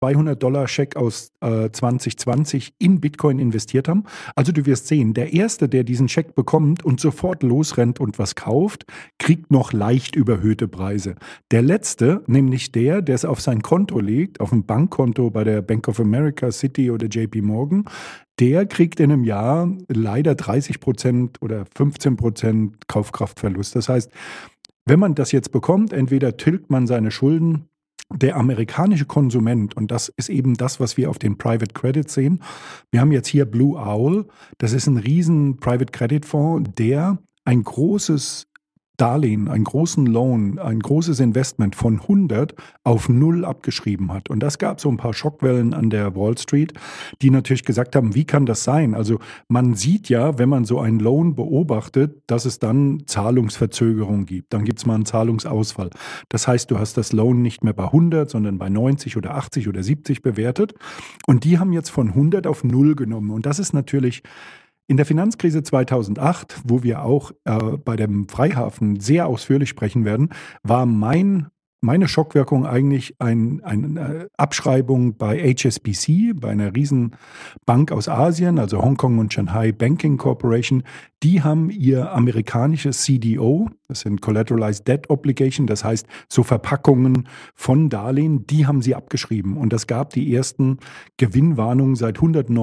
$200-Scheck aus 2020 in Bitcoin investiert haben. Also du wirst sehen, der Erste, der diesen Scheck bekommt und sofort losrennt und was kauft, kriegt noch leicht überhöhte Preise. Der Letzte, nämlich der es auf sein Konto legt, auf ein Bankkonto bei der Bank of America, Citi oder JP Morgan, der kriegt in einem Jahr leider 30% oder 15% Kaufkraftverlust. Das heißt, wenn man das jetzt bekommt, entweder tilgt man seine Schulden. Der amerikanische Konsument, und das ist eben das, was wir auf den Private Credits sehen. Wir haben jetzt hier Blue Owl, das ist ein riesen Private Credit Fonds, der ein großes Darlehen, einen großen Loan, ein großes Investment von 100 auf 0 abgeschrieben hat. Und das gab so ein paar Schockwellen an der Wall Street, die natürlich gesagt haben, wie kann das sein? Also man sieht ja, wenn man so einen Loan beobachtet, dass es dann Zahlungsverzögerung gibt. Dann gibt es mal einen Zahlungsausfall. Das heißt, du hast das Loan nicht mehr bei 100, sondern bei 90 oder 80 oder 70 bewertet. Und die haben jetzt von 100 auf 0 genommen. Und das ist natürlich in der Finanzkrise 2008, wo wir auch bei dem Freihafen sehr ausführlich sprechen werden, war meine Schockwirkung eigentlich eine Abschreibung bei HSBC, bei einer Riesenbank aus Asien, also Hongkong und Shanghai Banking Corporation. Die haben ihr amerikanisches CDO, das sind Collateralized Debt Obligation, das heißt so Verpackungen von Darlehen, die haben sie abgeschrieben. Und das gab die ersten Gewinnwarnungen seit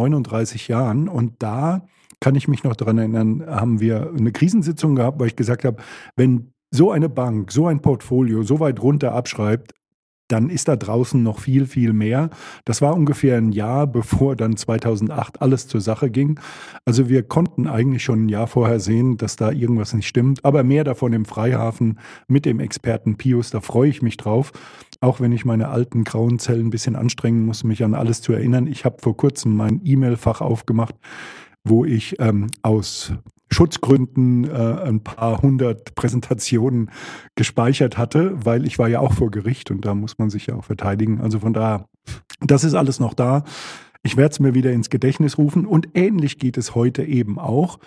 139 Jahren. Und da kann ich mich noch daran erinnern, haben wir eine Krisensitzung gehabt, weil ich gesagt habe, wenn so eine Bank, so ein Portfolio so weit runter abschreibt, dann ist da draußen noch viel, viel mehr. Das war ungefähr ein Jahr, bevor dann 2008 alles zur Sache ging. Also wir konnten eigentlich schon ein Jahr vorher sehen, dass da irgendwas nicht stimmt. Aber mehr davon im Freihafen mit dem Experten Pius, da freue ich mich drauf. Auch wenn ich meine alten grauen Zellen ein bisschen anstrengen muss, mich an alles zu erinnern. Ich habe vor kurzem mein E-Mail-Fach aufgemacht, wo ich aus Schutzgründen ein paar hundert Präsentationen gespeichert hatte, weil ich war ja auch vor Gericht und da muss man sich ja auch verteidigen. Also von daher, das ist alles noch da. Ich werde es mir wieder ins Gedächtnis rufen und ähnlich geht es heute eben auch,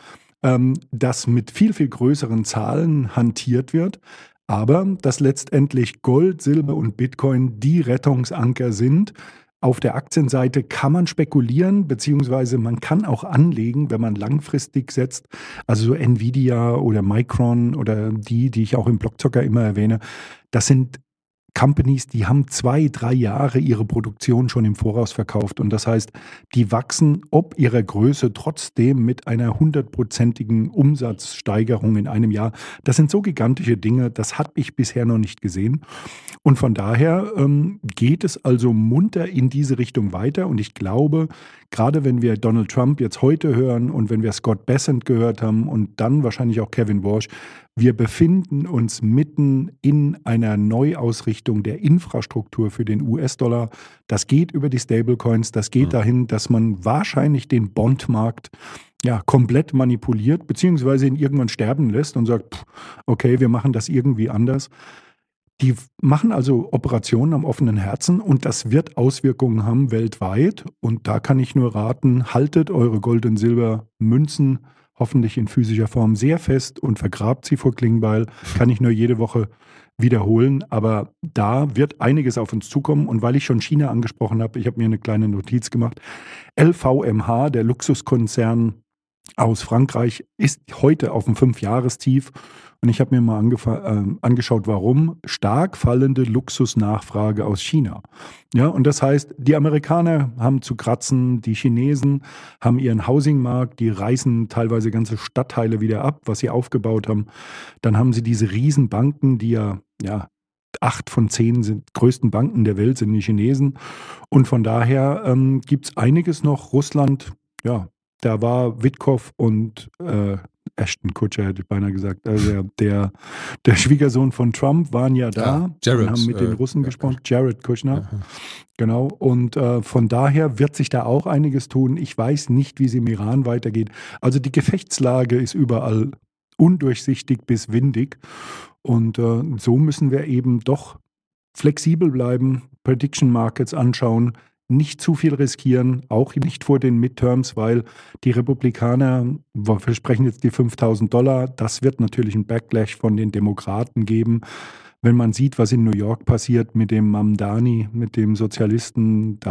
dass mit viel, viel größeren Zahlen hantiert wird, aber dass letztendlich Gold, Silber und Bitcoin die Rettungsanker sind. Auf der Aktienseite kann man spekulieren, beziehungsweise man kann auch anlegen, wenn man langfristig setzt. Also so Nvidia oder Micron oder die ich auch im Blockzocker immer erwähne, das sind Companies, die haben 2, 3 Jahre ihre Produktion schon im Voraus verkauft. Und das heißt, die wachsen ob ihrer Größe trotzdem mit einer 100%igen Umsatzsteigerung in einem Jahr. Das sind so gigantische Dinge, das habe ich bisher noch nicht gesehen. Und von daher geht es also munter in diese Richtung weiter. Und ich glaube, gerade wenn wir Donald Trump jetzt heute hören und wenn wir Scott Bessent gehört haben und dann wahrscheinlich auch Kevin Warsh, wir befinden uns mitten in einer Neuausrichtung der Infrastruktur für den US-Dollar. Das geht über die Stablecoins, das geht dahin, dass man wahrscheinlich den Bondmarkt komplett manipuliert, beziehungsweise ihn irgendwann sterben lässt und sagt, okay, wir machen das irgendwie anders. Die machen also Operationen am offenen Herzen und das wird Auswirkungen haben weltweit. Und da kann ich nur raten, haltet eure Gold- und Silbermünzen hoffentlich in physischer Form sehr fest und vergrabt sie vor Klingbeil. Kann ich nur jede Woche wiederholen. Aber da wird einiges auf uns zukommen. Und weil ich schon China angesprochen habe, ich habe mir eine kleine Notiz gemacht. LVMH, der Luxuskonzern aus Frankreich, ist heute auf dem 5-Jahrestief. Und ich habe mir mal angeschaut, warum. Stark fallende Luxusnachfrage aus China. Ja, und das heißt, die Amerikaner haben zu kratzen, die Chinesen haben ihren Housingmarkt, die reißen teilweise ganze Stadtteile wieder ab, was sie aufgebaut haben. Dann haben sie diese Riesenbanken, die ja 8 von 10 größten Banken der Welt sind die Chinesen. Und von daher gibt es einiges noch. Russland, da war Witkow und Ashton Kutcher, hätte ich beinahe gesagt. Also der Schwiegersohn von Trump waren ja da Jared, und haben mit den Russen gesprochen. Jared Kushner. Genau. Und von daher wird sich da auch einiges tun. Ich weiß nicht, wie es im Iran weitergeht. Also die Gefechtslage ist überall undurchsichtig bis windig. Und so müssen wir eben doch flexibel bleiben, Prediction Markets anschauen, nicht zu viel riskieren, auch nicht vor den Midterms, weil die Republikaner versprechen jetzt die $5.000. Das wird natürlich einen Backlash von den Demokraten geben. wenn man sieht, was in New York passiert mit dem Mamdani, mit dem Sozialisten,